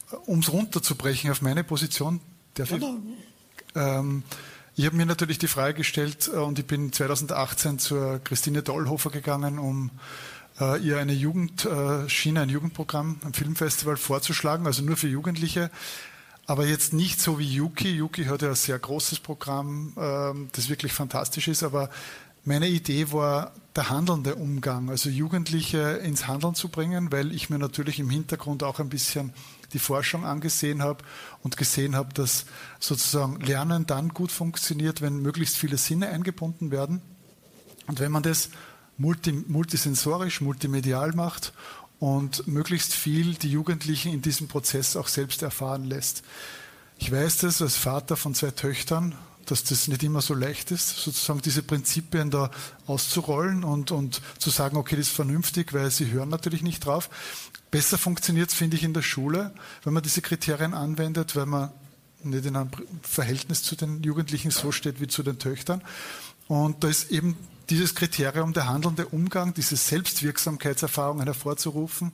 um es runterzubrechen auf meine Position, ich habe mir natürlich die Frage gestellt und ich bin 2018 zur Christine Dollhofer gegangen, um ihr eine Jugendschiene, ein Jugendprogramm am Filmfestival vorzuschlagen, also nur für Jugendliche. Aber jetzt nicht so wie Yuki. Yuki hat ja ein sehr großes Programm, das wirklich fantastisch ist. Aber meine Idee war der handelnde Umgang, also Jugendliche ins Handeln zu bringen, weil ich mir natürlich im Hintergrund auch ein bisschen die Forschung angesehen habe und gesehen habe, dass sozusagen Lernen dann gut funktioniert, wenn möglichst viele Sinne eingebunden werden. Und wenn man das multisensorisch, multimedial macht und möglichst viel die Jugendlichen in diesem Prozess auch selbst erfahren lässt. Ich weiß das als Vater von 2 Töchtern, dass das nicht immer so leicht ist, sozusagen diese Prinzipien da auszurollen und zu sagen, okay, das ist vernünftig, weil sie hören natürlich nicht drauf. Besser funktioniert es, finde ich, in der Schule, wenn man diese Kriterien anwendet, weil man nicht in einem Verhältnis zu den Jugendlichen so steht wie zu den Töchtern. Und da ist eben dieses Kriterium, der handelnde Umgang, diese Selbstwirksamkeitserfahrungen hervorzurufen,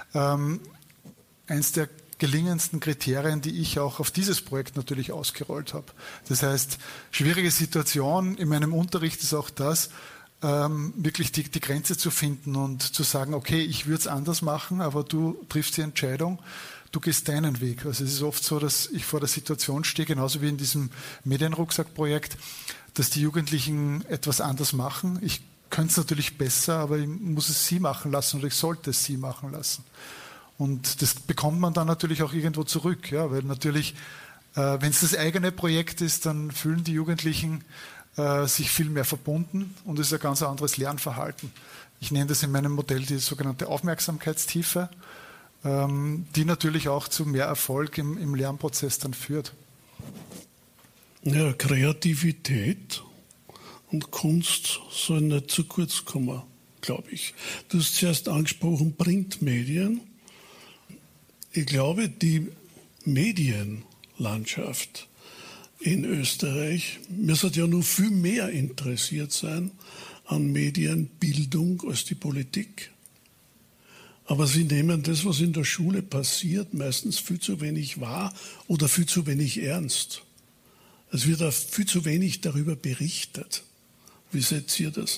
eins der gelingendsten Kriterien, die ich auch auf dieses Projekt natürlich ausgerollt habe. Das heißt, schwierige Situation in meinem Unterricht ist auch das, wirklich die Grenze zu finden und zu sagen, okay, ich würde es anders machen, aber du triffst die Entscheidung, du gehst deinen Weg. Also es ist oft so, dass ich vor der Situation stehe, genauso wie in diesem Medienrucksack-Projekt, dass die Jugendlichen etwas anders machen. Ich könnte es natürlich besser, aber ich muss es sie machen lassen oder ich sollte es sie machen lassen. Und das bekommt man dann natürlich auch irgendwo zurück, ja, weil natürlich, wenn es das eigene Projekt ist, dann fühlen die Jugendlichen sich viel mehr verbunden und es ist ein ganz anderes Lernverhalten. Ich nenne das in meinem Modell die sogenannte Aufmerksamkeitstiefe, die natürlich auch zu mehr Erfolg im Lernprozess dann führt. Ja, Kreativität und Kunst sollen nicht zu kurz kommen, glaube ich. Du hast zuerst angesprochen, Printmedien. Ich glaube, die Medienlandschaft in Österreich müsste ja noch viel mehr interessiert sein an Medienbildung als die Politik. Aber sie nehmen das, was in der Schule passiert, meistens viel zu wenig wahr oder viel zu wenig ernst. Es wird auch viel zu wenig darüber berichtet. Wie seht ihr das?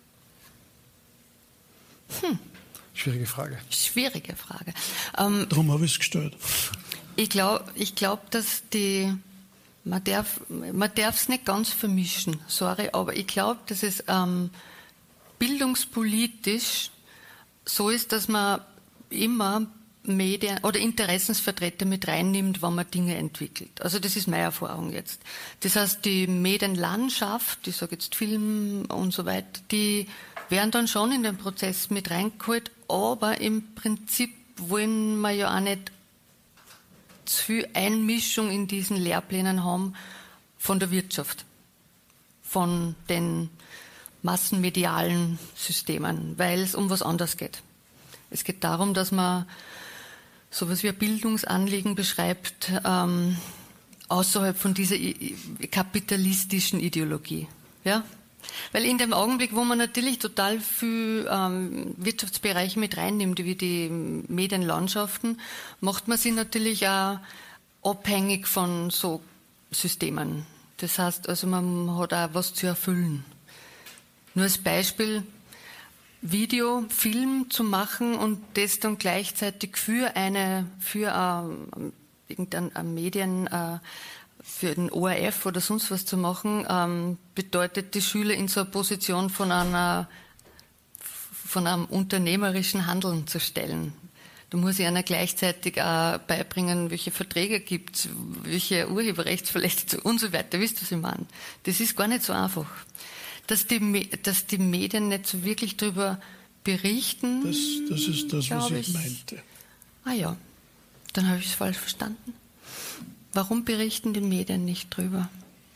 Schwierige Frage. Schwierige Frage. Darum habe ich es gestellt. Ich glaub, dass man darf es nicht ganz vermischen, sorry, aber ich glaube, dass es bildungspolitisch so ist, dass man immer Medien oder Interessensvertreter mit reinnimmt, wenn man Dinge entwickelt. Also das ist meine Erfahrung jetzt. Das heißt, die Medienlandschaft, ich sage jetzt Film und so weiter, die werden dann schon in den Prozess mit reingeholt, aber im Prinzip wollen wir ja auch nicht zu viel Einmischung in diesen Lehrplänen haben von der Wirtschaft, von den massenmedialen Systemen, weil es um was anderes geht. Es geht darum, dass man sowas wie ein Bildungsanliegen beschreibt, außerhalb von dieser kapitalistischen Ideologie. Ja? Weil in dem Augenblick, wo man natürlich total viel Wirtschaftsbereiche mit reinnimmt, wie die Medienlandschaften, macht man sie natürlich auch abhängig von so Systemen. Das heißt, also man hat auch was zu erfüllen. Nur als Beispiel, Video, Film zu machen und das dann gleichzeitig für irgendeine Medien, für den ORF oder sonst was zu machen, bedeutet, die Schüler in so eine Position von einem unternehmerischen Handeln zu stellen. Da muss ich einer gleichzeitig auch beibringen, welche Verträge gibt es, welche Urheberrechtsverletzungen und so weiter. Wisst ihr, was ich meine? Das ist gar nicht so einfach. Dass die Medien nicht so wirklich darüber berichten. Das ist das, was ich meinte. Ah ja, dann habe ich es falsch verstanden. Warum berichten die Medien nicht drüber?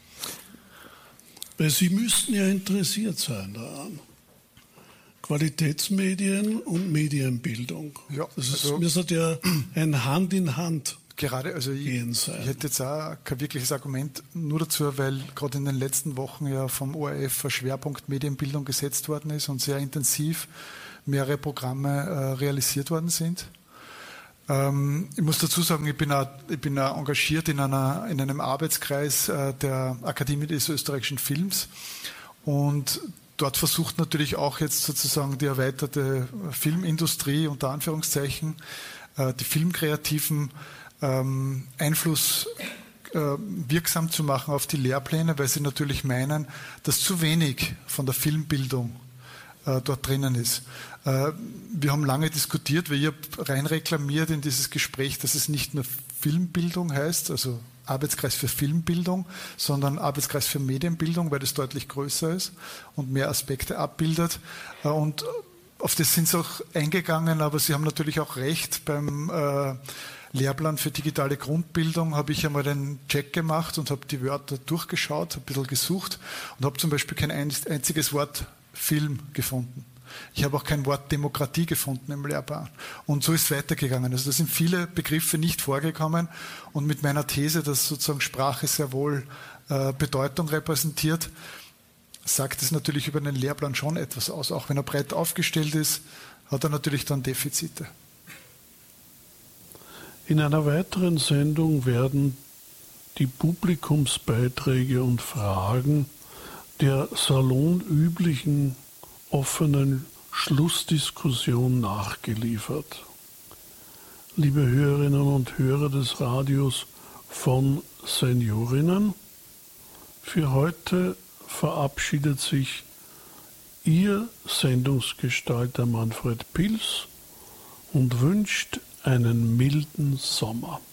Weil sie müssten ja interessiert sein daran. Qualitätsmedien und Medienbildung. Ja, Das müsste ja ein Hand in Hand gerade, also ich hätte jetzt auch kein wirkliches Argument nur dazu, weil gerade in den letzten Wochen ja vom ORF ein Schwerpunkt Medienbildung gesetzt worden ist und sehr intensiv mehrere Programme realisiert worden sind. Ich muss dazu sagen, ich bin auch engagiert in einem Arbeitskreis der Akademie des österreichischen Films, und dort versucht natürlich auch jetzt sozusagen die erweiterte Filmindustrie, unter Anführungszeichen, die Filmkreativen Einfluss wirksam zu machen auf die Lehrpläne, weil sie natürlich meinen, dass zu wenig von der Filmbildung dort drinnen ist. Wir haben lange diskutiert, weil ich habe rein reklamiert in dieses Gespräch, dass es nicht nur Filmbildung heißt, also Arbeitskreis für Filmbildung, sondern Arbeitskreis für Medienbildung, weil das deutlich größer ist und mehr Aspekte abbildet. Und auf das sind sie auch eingegangen, aber sie haben natürlich auch recht. Beim Lehrplan für digitale Grundbildung habe ich einmal den Check gemacht und habe die Wörter durchgeschaut, ein bisschen gesucht und habe zum Beispiel kein einziges Wort Film gefunden. Ich habe auch kein Wort Demokratie gefunden im Lehrplan. Und so ist es weitergegangen. Also da sind viele Begriffe nicht vorgekommen. Und mit meiner These, dass sozusagen Sprache sehr wohl Bedeutung repräsentiert, sagt es natürlich über den Lehrplan schon etwas aus. Auch wenn er breit aufgestellt ist, hat er natürlich dann Defizite. In einer weiteren Sendung werden die Publikumsbeiträge und Fragen der salonüblichen offenen Schlussdiskussion nachgeliefert. Liebe Hörerinnen und Hörer des Radios von Seniorinnen, für heute verabschiedet sich Ihr Sendungsgestalter Manfred Pils und wünscht einen milden Sommer.